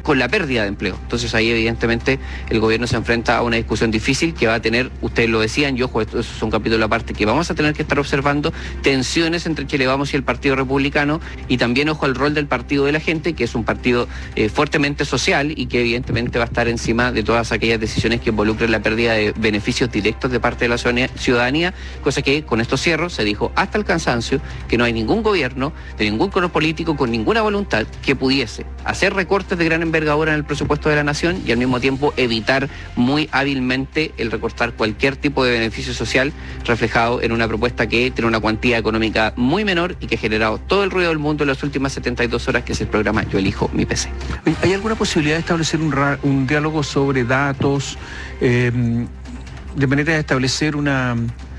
con la pérdida de empleo. Entonces ahí evidentemente el gobierno se enfrenta a una discusión difícil que va a tener, ustedes lo decían, y ojo, esto es un capítulo aparte, que vamos a tener que estar observando tensiones entre Chile Vamos y el Partido Republicano, y también ojo al rol del Partido de la Gente, que es un partido fuertemente social y que evidentemente va a estar encima de todas aquellas decisiones que involucren la pérdida de beneficios directos de parte de la ciudadanía, cosa que con estos cierros se dijo hasta el cansancio que no hay ningún gobierno, de ningún color político, con ninguna voluntad que pudiese hacer recortes de gran envergadura en el presupuesto de la nación y al mismo tiempo evitar muy hábilmente el recortar cualquier tipo de beneficio social reflejado en una propuesta que tiene una cuantía económica muy menor y que ha generado todo el ruido del mundo en las últimas 72 horas, que es el programa Yo Elijo Mi PC. ¿Hay alguna posibilidad de establecer un diálogo sobre datos, de manera de establecer una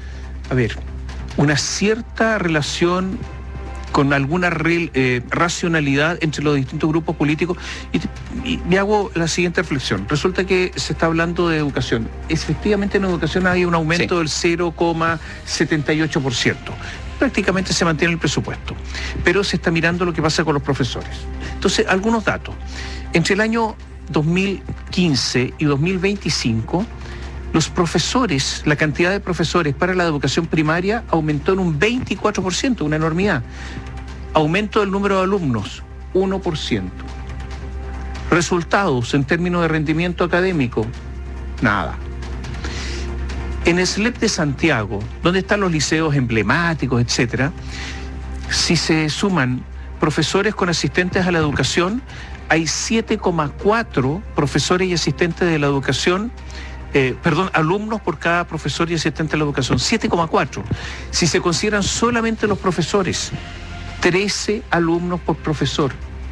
cierta relación con alguna racionalidad entre los distintos grupos políticos? Y me hago la siguiente reflexión. Resulta que se está hablando de educación. Efectivamente, en educación hay un aumento del 0,78%. Prácticamente se mantiene el presupuesto, pero se está mirando lo que pasa con los profesores. Entonces, algunos datos. Entre el año 2015 y 2025, los profesores, la cantidad de profesores para la educación primaria aumentó en un 24%, una enormidad. Aumento del número de alumnos, 1%. Resultados en términos de rendimiento académico, nada. En el SLEP de Santiago, donde están los liceos emblemáticos, etcétera, si se suman profesores con asistentes a la educación, hay 7,4 profesores y asistentes de la educación, alumnos por cada profesor y asistente a la educación, 7,4. Si se consideran solamente los profesores, 13 alumnos por profesor.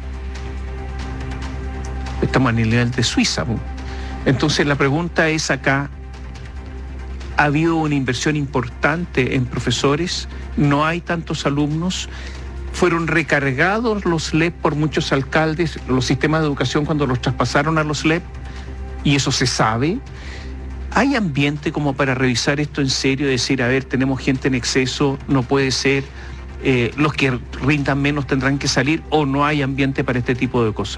Estamos a nivel de Suiza. Entonces la pregunta es acá, ¿ha habido una inversión importante en profesores? ¿No hay tantos alumnos? ¿Fueron recargados los LEP por muchos alcaldes, los sistemas de educación, cuando los traspasaron a los LEP? ¿Y eso se sabe? ¿Hay ambiente como para revisar esto en serio y decir, a ver, tenemos gente en exceso, no puede ser, los que rindan menos tendrán que salir, o no hay ambiente para este tipo de cosas?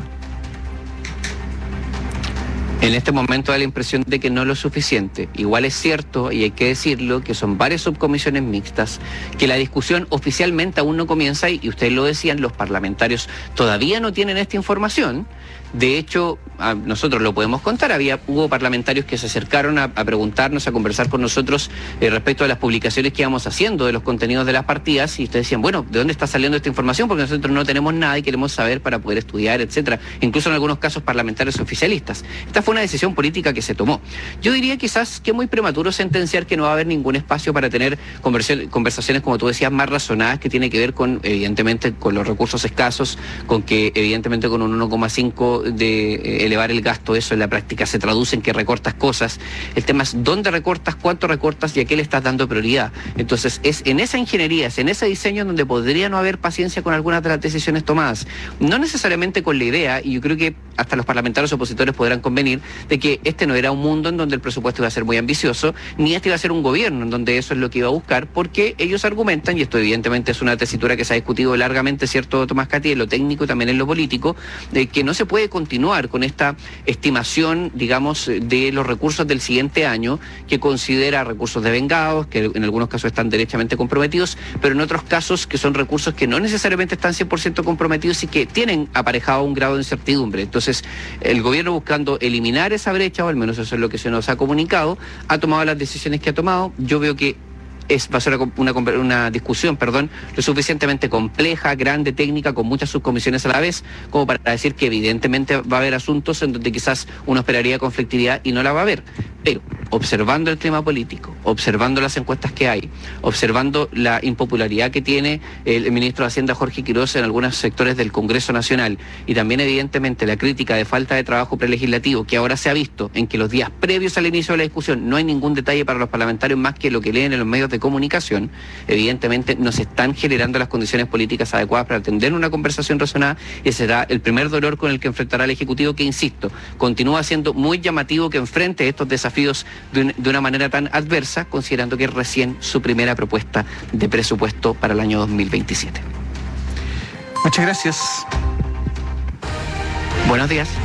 En este momento da la impresión de que no es lo suficiente. Igual es cierto, y hay que decirlo, que son varias subcomisiones mixtas, que la discusión oficialmente aún no comienza, y ustedes lo decían, los parlamentarios todavía no tienen esta información. De hecho, nosotros lo podemos contar, hubo parlamentarios que se acercaron a preguntarnos, a conversar con nosotros respecto a las publicaciones que íbamos haciendo de los contenidos de las partidas, y ustedes decían, bueno, ¿de dónde está saliendo esta información? Porque nosotros no tenemos nada y queremos saber para poder estudiar, etcétera. Incluso en algunos casos parlamentarios oficialistas. Esta fue una decisión política que se tomó. Yo diría quizás que es muy prematuro sentenciar que no va a haber ningún espacio para tener conversaciones, como tú decías, más razonadas, que tiene que ver con, evidentemente, con los recursos escasos, con que evidentemente con un 1,5 de elevar el gasto, eso en la práctica se traduce en que recortas cosas. El tema es dónde recortas, cuánto recortas y a qué le estás dando prioridad. Entonces es en esa ingeniería, es en ese diseño donde podría no haber paciencia con algunas de las decisiones tomadas. No necesariamente con la idea, y yo creo que hasta los parlamentarios opositores podrán convenir, de que este no era un mundo en donde el presupuesto iba a ser muy ambicioso, ni este iba a ser un gobierno en donde eso es lo que iba a buscar, porque ellos argumentan, y esto evidentemente es una tesitura que se ha discutido largamente, ¿cierto, Tomás Cati?, en lo técnico y también en lo político, de que no se puede continuar con esta estimación, digamos, de los recursos del siguiente año, que considera recursos devengados, que en algunos casos están derechamente comprometidos, pero en otros casos que son recursos que no necesariamente están 100% comprometidos y que tienen aparejado un grado de incertidumbre. Entonces, el gobierno, buscando eliminar esa brecha, o al menos eso es lo que se nos ha comunicado, ha tomado las decisiones que ha tomado. Yo veo que va a ser una discusión, lo suficientemente compleja, grande, técnica, con muchas subcomisiones a la vez, como para decir que evidentemente va a haber asuntos en donde quizás uno esperaría conflictividad y no la va a haber. Pero observando el clima político, observando las encuestas que hay, observando la impopularidad que tiene el ministro de Hacienda, Jorge Quiroz, en algunos sectores del Congreso Nacional, y también evidentemente la crítica de falta de trabajo prelegislativo que ahora se ha visto en que los días previos al inicio de la discusión no hay ningún detalle para los parlamentarios más que lo que leen en los medios de comunicación, evidentemente no se están generando las condiciones políticas adecuadas para atender una conversación razonada, y será el primer dolor con el que enfrentará el Ejecutivo, que, insisto, continúa siendo muy llamativo que enfrente estos desafíos de una manera tan adversa, considerando que es recién su primera propuesta de presupuesto para el año 2027. Muchas gracias. Buenos días.